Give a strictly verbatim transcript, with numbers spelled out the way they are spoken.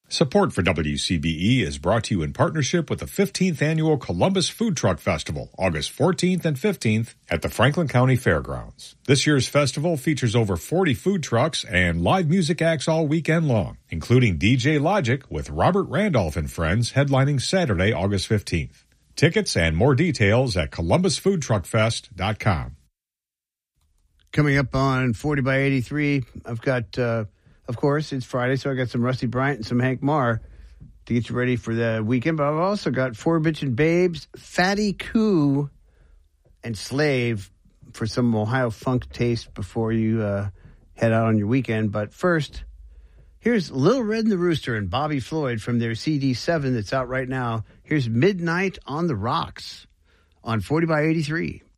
Support for W C B E is brought to you in partnership with the fifteenth Annual Columbus Food Truck Festival, August fourteenth and fifteenth at the Franklin County Fairgrounds. This year's festival features over forty food trucks and live music acts all weekend long, including D J Logic with Robert Randolph and Friends headlining Saturday, August fifteenth. Tickets and more details at columbus food truck fest dot com. Coming up on forty by eighty-three, I've got... Uh, Of course, it's Friday, so I got some Rusty Bryant and some Hank Marr to get you ready for the weekend. But I've also got Four Bitchin' Babes, Fatty Coo, and Slave for some Ohio funk taste before you uh, head out on your weekend. But first, here's Little Red and the Rooster and Bobby Floyd from their C D seven that's out right now. Here's Midnight on the Rocks on forty by eighty-three.